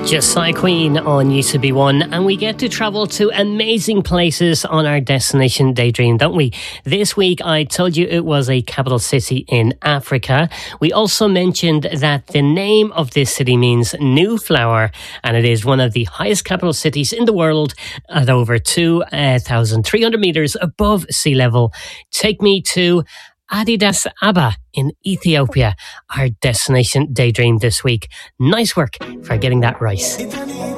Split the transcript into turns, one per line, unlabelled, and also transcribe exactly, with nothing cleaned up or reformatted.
Josiah Queen on U C B one, and we get to travel to amazing places on our Destination Daydream, don't we? This week I told you it was a capital city in Africa. We also mentioned that the name of this city means new flower, and it is one of the highest capital cities in the world at over two thousand three hundred metres above sea level. Take me to Addis Ababa in Ethiopia, our Destination Daydream this week. Nice work for getting that right.